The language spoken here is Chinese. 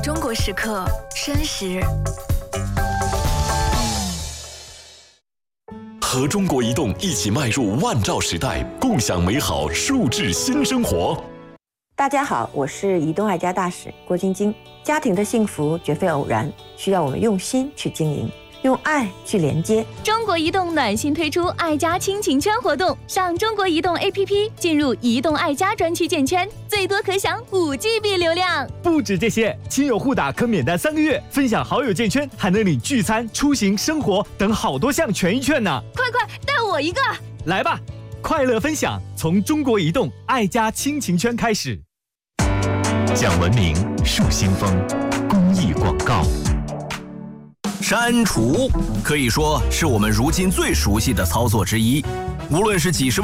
中国时刻申时。 和中国移动一起迈入万兆时代，共享美好数字新生活。 大家好，我是移动爱家大使郭晶晶。家庭的幸福绝非偶然，需要我们用心去经营，用爱去连接。 中国移动暖心推出爱家亲情圈活动，上中国移动 APP 进入移动爱家专区建圈，最多可享5GB 流量。 不止这些，亲友互打可免单3个月，分享好友建圈还能领聚餐、出行、生活等好多项权益券呢。 快带我一个！ 来吧，快乐分享从中国移动爱家亲情圈开始。 讲文明树新风，公益广告。 删除可以说是我们如今最熟悉的操作之一，无论是几十万